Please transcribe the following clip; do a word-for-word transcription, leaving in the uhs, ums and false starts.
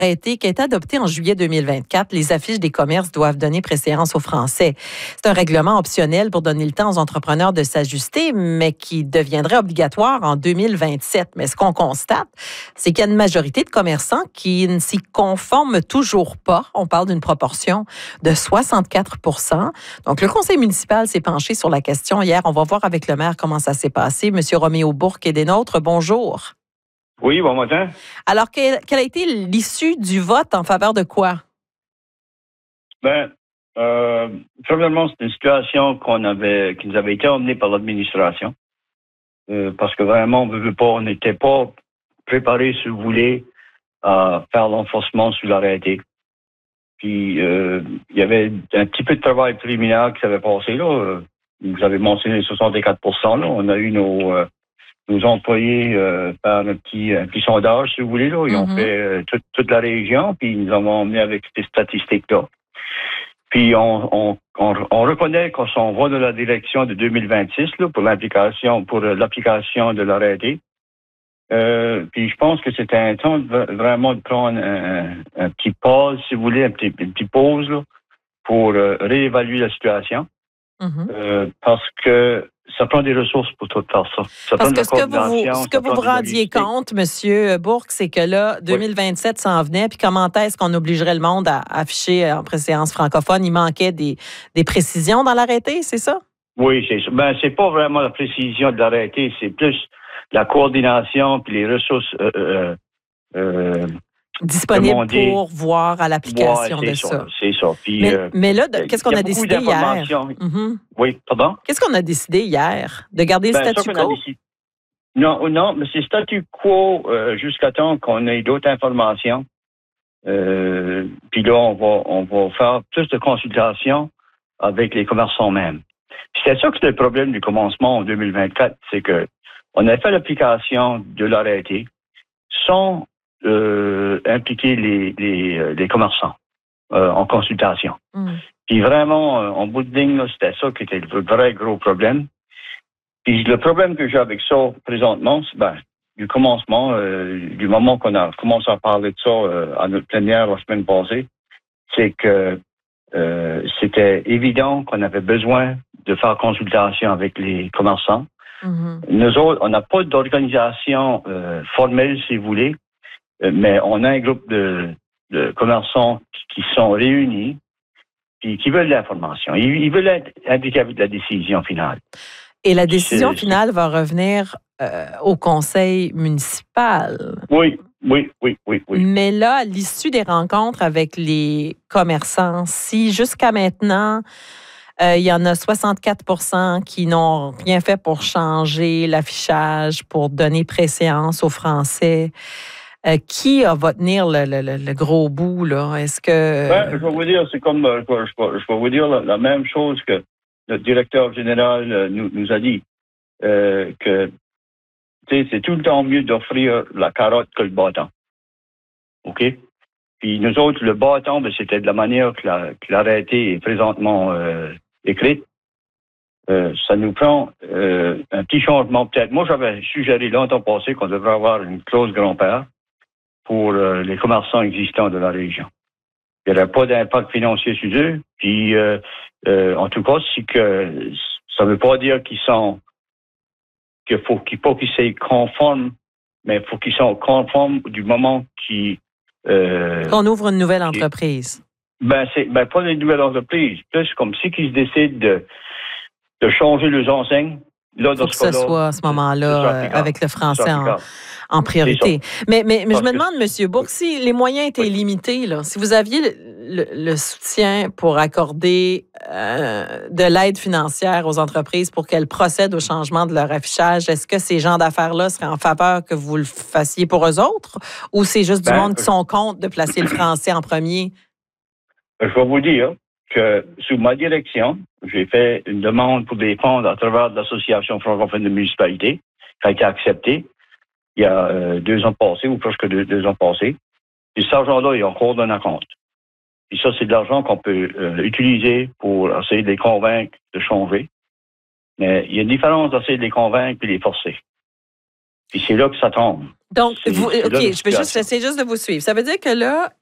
arrêté qui a été adopté en juillet deux mille vingt-quatre, les affiches des commerces doivent donner préséance aux Français. C'est un règlement optionnel pour donner le temps aux entrepreneurs de s'ajuster, mais qui deviendrait obligatoire en deux mille vingt-sept. Mais ce qu'on constate, c'est qu'il y a une majorité de commerçants qui ne s'y conforment toujours pas. On parle d'une proportion de soixante-quatre pour cent. Donc, le conseil municipal s'est penché sur la question hier. On va voir avec le maire comment ça s'est passé. Monsieur Roméo Bourque est des nôtres. Bonjour. Oui, bon matin. Alors, quelle, quelle a été l'issue du vote en faveur de quoi? Ben, euh, premièrement, c'est une situation qu'on avait, qui nous avait été emmenée par l'administration. Euh, parce que vraiment, on ne veut pas, on n'était pas préparé, si vous voulez, à faire l'enforcement sous l'arrêté. Puis, euh, il y avait un petit peu de travail préliminaire qui s'avait passé, là. Vous avez mentionné soixante-quatre pour cent, là. On a eu nos... Euh, nos employés euh, faire un petit, un petit sondage, si vous voulez. Là. Ils mm-hmm. ont fait euh, toute, toute la région, puis ils nous ont emmené avec ces statistiques-là. Puis on, on, on, on reconnaît qu'on s'en va dans la direction de deux mille vingt-six là, pour l'application, pour l'application de l'arrêté. Euh, puis je pense que c'était un temps de, vraiment de prendre un, un petit pause, si vous voulez, un petit, une petite pause là, pour euh, réévaluer la situation. Mm-hmm. Euh, parce que ça prend des ressources pour tout faire ça. ça Parce que ce que vous vous, ce que vous, vous rendiez compte, M. Bourque, c'est que là, deux mille vingt-sept oui. s'en venait, puis comment est-ce qu'on obligerait le monde à afficher en préséance francophone? Il manquait des, des précisions dans l'arrêté, c'est ça? Oui, c'est ça. Ben, c'est pas vraiment la précision de l'arrêté, c'est plus la coordination puis les ressources euh, euh, euh, disponibles pour voir à l'application ouais, de ça. ça. C'est ça. Puis, mais, euh, mais là, de, qu'est-ce qu'on a, a décidé hier? Mm-hmm. Oui, pardon? Qu'est-ce qu'on a décidé hier? De garder ben, le statu quo? Non, non, mais c'est statu quo euh, jusqu'à temps qu'on ait d'autres informations. Euh, puis là, on va, on va faire plus de consultations avec les commerçants même. C'est ça que c'est le problème du commencement en deux mille vingt-quatre, c'est que on a fait l'application de l'arrêté sans euh, impliquer les, les, les commerçants euh, en consultation. Mm. Puis vraiment, en bout de ligne, là, c'était ça qui était le vrai gros problème. Puis le problème que j'ai avec ça présentement, c'est ben, du commencement, euh, du moment qu'on a commencé à parler de ça euh, à notre plénière la semaine passée, c'est que euh, c'était évident qu'on avait besoin de faire consultation avec les commerçants. Mm-hmm. Nous autres, on n'a pas d'organisation euh, formelle, si vous voulez, mais on a un groupe de, de commerçants qui, qui sont réunis et qui veulent l'information. Ils, ils veulent être impliqués avec la décision finale. Et la décision c'est, finale c'est... va revenir euh, au conseil municipal. Oui, oui, oui, oui, oui. Mais là, à l'issue des rencontres avec les commerçants, si jusqu'à maintenant, euh, il y en a soixante-quatre pour cent qui n'ont rien fait pour changer l'affichage, pour donner préséance aux Français, Euh, qui euh, va tenir le, le, le gros bout, là? Est-ce que... Ben, je vais vous dire, c'est comme, euh, je, vais, je vais vous dire la, la même chose que notre directeur général euh, nous, nous a dit, euh, que, tu sais, c'est tout le temps mieux d'offrir la carotte que le bâton. OK? Puis nous autres, le bâton, ben, c'était de la manière que, la, que l'arrêté est présentement euh, écrite. Euh, ça nous prend euh, un petit changement, peut-être. Moi, j'avais suggéré longtemps passé qu'on devrait avoir une clause grand-père pour euh, les commerçants existants de la région. Il n'y aurait pas d'impact financier sur eux. Puis, euh, euh, en tout cas, c'est que ça ne veut pas dire qu'ils sont qu'il faut qu'il faut qu'ils soient conformes, mais il faut qu'ils soient conformes du moment qu'ils euh, qu'on ouvre une nouvelle entreprise. Ben c'est ben pas une nouvelle entreprise, plus comme si qu'ils décident de de changer leurs enseignes. Il faut que ce soit à ce moment-là, euh, avec le français en, en priorité. Mais, mais, mais je me demande, M. Bourque, si les moyens étaient oui. limités, là, si vous aviez le, le, le soutien pour accorder euh, de l'aide financière aux entreprises pour qu'elles procèdent au changement de leur affichage, est-ce que ces gens d'affaires-là seraient en faveur que vous le fassiez pour eux autres? Ou c'est juste ben, du monde qui sont contre de placer le français en premier? Je vais vous dire que sous ma direction, j'ai fait une demande pour des fonds à travers l'Association francophone de municipalités, qui a été acceptée il y a euh, deux ans passés, ou presque deux, deux ans passés. Et cet argent-là est encore dans un compte. Et ça, c'est de l'argent qu'on peut euh, utiliser pour essayer de les convaincre de changer. Mais il y a une différence d'essayer de les convaincre et de les forcer. Puis c'est là que ça tombe. Donc, C'est, vous, c'est OK, je vais juste essayer juste de vous suivre. Ça veut dire que là,